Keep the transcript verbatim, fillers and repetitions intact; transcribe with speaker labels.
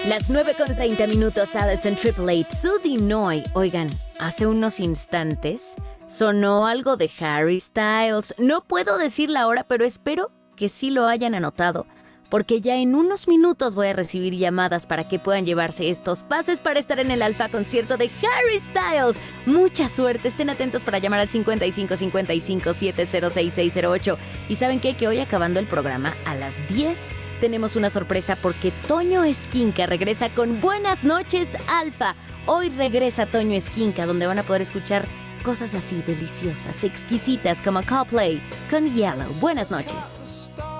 Speaker 1: Las nueve con treinta minutos, Alison Triple H, Sudi Noi. Oigan, hace unos instantes sonó algo de Harry Styles. No puedo decir la hora, pero espero que sí lo hayan anotado, porque ya en unos minutos voy a recibir llamadas para que puedan llevarse estos pases para estar en el Alfa concierto de Harry Styles. Mucha suerte, estén atentos para llamar al cincuenta y cinco cincuenta y cinco siete cero seis seis cero ocho. ¿Y saben qué? Que hoy, acabando el programa, a las diez tenemos una sorpresa, porque Toño Esquinca regresa con Buenas noches, Alfa. Hoy regresa Toño Esquinca, donde van a poder escuchar cosas así deliciosas, exquisitas, como Coldplay con Yellow. Buenas noches.